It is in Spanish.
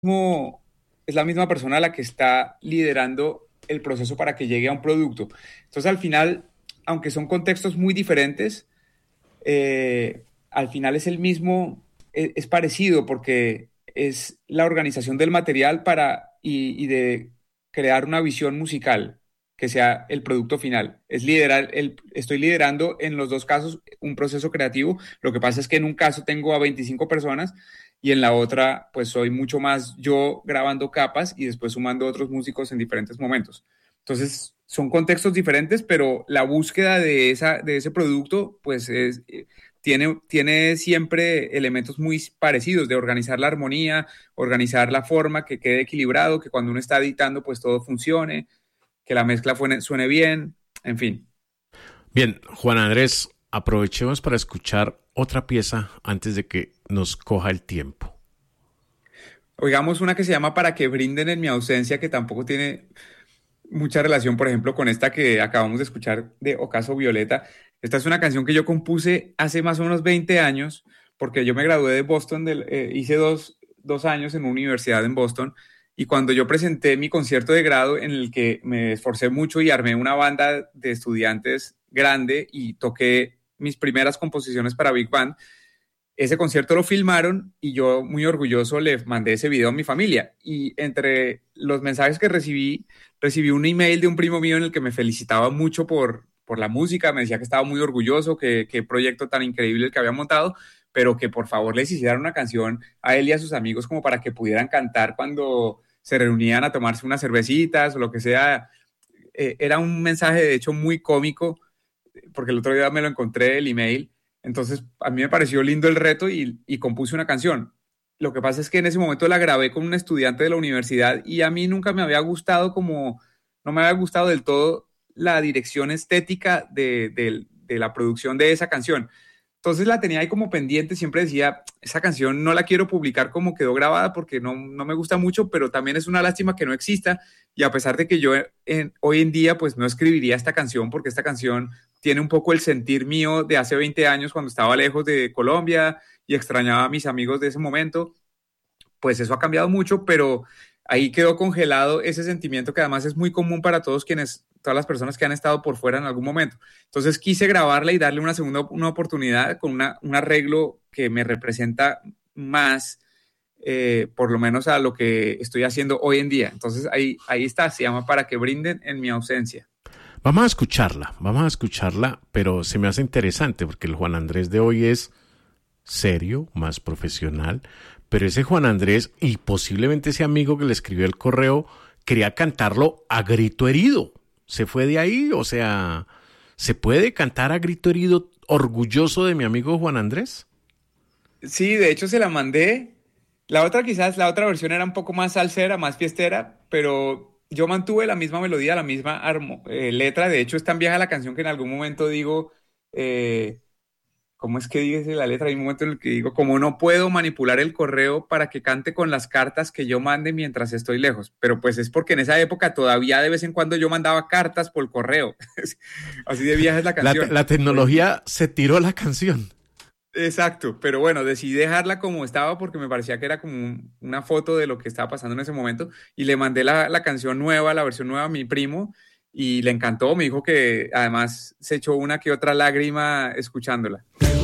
mismo, es la misma persona la que está liderando el proceso para que llegue a un producto. Entonces, al final, aunque son contextos muy diferentes, al final es el mismo, es parecido porque es la organización del material y de crear una visión musical que sea el producto final. Estoy liderando en los dos casos un proceso creativo. Lo que pasa es que en un caso tengo a 25 personas y en la otra pues soy mucho más yo grabando capas y después sumando otros músicos en diferentes momentos. Entonces son contextos diferentes, pero la búsqueda de ese producto pues tiene siempre elementos muy parecidos de organizar la armonía, organizar la forma, que quede equilibrado, que cuando uno está editando pues todo funcione, que la mezcla suene bien, en fin. Bien, Juan Andrés, aprovechemos para escuchar otra pieza antes de que nos coja el tiempo. Oigamos una que se llama Para que brinden en mi ausencia, que tampoco tiene mucha relación, por ejemplo, con esta que acabamos de escuchar de Ocaso Violeta. Esta es una canción que yo compuse hace más o menos 20 años, porque yo me gradué de Boston, hice dos años en una universidad en Boston, y cuando yo presenté mi concierto de grado en el que me esforcé mucho y armé una banda de estudiantes grande y toqué mis primeras composiciones para Big Band, ese concierto lo filmaron y yo muy orgulloso le mandé ese video a mi familia. Y entre los mensajes que recibí un email de un primo mío en el que me felicitaba mucho por la música, me decía que estaba muy orgulloso, que qué proyecto tan increíble el que había montado, pero que por favor les hicieran una canción a él y a sus amigos como para que pudieran cantar cuando se reunían a tomarse unas cervecitas o lo que sea. Era un mensaje de hecho muy cómico, porque el otro día me lo encontré el email. Entonces, a mí me pareció lindo el reto y compuse una canción. Lo que pasa es que en ese momento la grabé con un estudiante de la universidad y a mí nunca me había gustado no me había gustado del todo la dirección estética de la producción de esa canción. Entonces la tenía ahí como pendiente, siempre decía, esa canción no la quiero publicar como quedó grabada porque no me gusta mucho, pero también es una lástima que no exista y a pesar de que yo hoy en día pues no escribiría esta canción porque esta canción tiene un poco el sentir mío de hace 20 años cuando estaba lejos de Colombia y extrañaba a mis amigos de ese momento, pues eso ha cambiado mucho, pero ahí quedó congelado ese sentimiento que además es muy común para todas las personas que han estado por fuera en algún momento. Entonces quise grabarla y darle una oportunidad con un arreglo que me representa más, por lo menos a lo que estoy haciendo hoy en día. Entonces ahí está, se llama Para que brinden en mi ausencia. Vamos a escucharla, pero se me hace interesante porque el Juan Andrés de hoy es serio, más profesional, pero ese Juan Andrés y posiblemente ese amigo que le escribió el correo quería cantarlo a grito herido. Se fue de ahí, o sea, ¿se puede cantar a grito herido orgulloso de mi amigo Juan Andrés? Sí, de hecho se la mandé. La otra versión era un poco más salsera, más fiestera, pero yo mantuve la misma melodía, la misma letra. De hecho, es tan vieja la canción que en algún momento digo, eh, ¿cómo es que dice la letra? Hay un momento en el que digo, como no puedo manipular el correo para que cante con las cartas que yo mande mientras estoy lejos. Pero pues es porque en esa época todavía de vez en cuando yo mandaba cartas por correo. Así de vieja es la canción. La tecnología se tiró la canción. Exacto, pero bueno, decidí dejarla como estaba porque me parecía que era como una foto de lo que estaba pasando en ese momento y le mandé la canción nueva, la versión nueva a mi primo y le encantó, me dijo que además se echó una que otra lágrima escuchándola.